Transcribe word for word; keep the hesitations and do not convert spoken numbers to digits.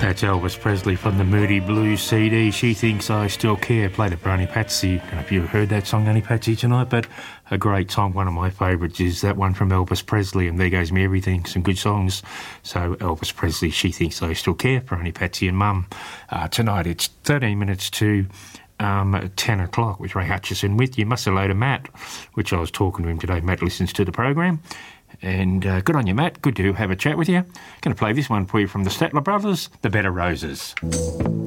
That's Elvis Presley from the Moody Blues C D. She Thinks I Still Care. Played it for Auntie Patsy. I don't know if you heard that song, Auntie Patsy, tonight, but a great song. One of my favourites is that one from Elvis Presley, and There Goes Me Everything. Some good songs. So Elvis Presley, She Thinks I Still Care, for Auntie Patsy and Mum. Uh, tonight it's thirteen minutes to um, ten o'clock with Ray Hutchison with you. Must hello to Matt, which I was talking to him today. Matt listens to the program. And uh, good on you, Matt. Good to have a chat with you. Going to play this one for you from the Statler Brothers, The Bed of Roses.